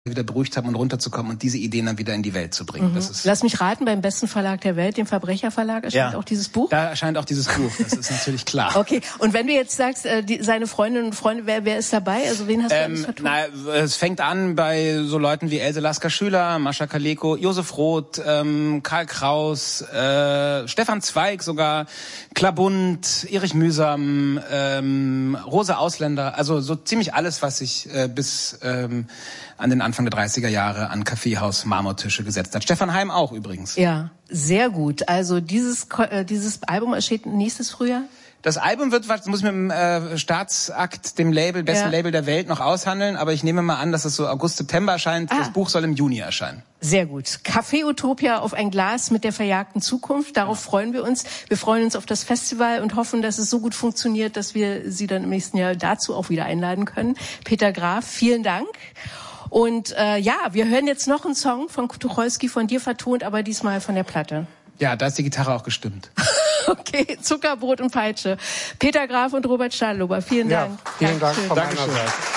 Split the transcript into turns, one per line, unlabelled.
wieder beruhigt haben und runterzukommen und diese Ideen dann wieder in die Welt zu bringen. Das ist
Lass mich raten, beim besten Verlag der Welt, dem Verbrecherverlag, erscheint auch dieses Buch?
Da erscheint auch dieses Buch, das ist natürlich klar.
Okay, und wenn du jetzt sagst, seine Freundinnen und Freunde, wer ist dabei? Also wen hast du alles vertont?
Es fängt an bei so Leuten wie Else Lasker-Schüler, Mascha Kaleko, Josef Roth, Karl Kraus, Stefan Zweig sogar, Klabund, Erich Mühsam, Rosa Ausländer, also so ziemlich alles, was sich bis an den Anfang der 30er Jahre an Kaffeehaus Marmortische gesetzt hat. Stefan Heim auch übrigens.
Ja, sehr gut. Also dieses Album erscheint nächstes Frühjahr?
Das Album muss mit dem Staatsakt, dem Label, besten Label der Welt, noch aushandeln, aber ich nehme mal an, dass es so August, September erscheint. Das Buch soll im Juni erscheinen.
Sehr gut. Café Utopia auf ein Glas mit der verjagten Zukunft. Darauf freuen wir uns. Wir freuen uns auf das Festival und hoffen, dass es so gut funktioniert, dass wir Sie dann im nächsten Jahr dazu auch wieder einladen können. Peter Graf, vielen Dank. Und wir hören jetzt noch einen Song von Tucholsky, von dir vertont, aber diesmal von der Platte.
Ja, da ist die Gitarre auch gestimmt.
Okay, Zuckerbrot und Peitsche. Peter Graf und Robert Stadlober, vielen Dank.
Vielen Dank von meiner Seite.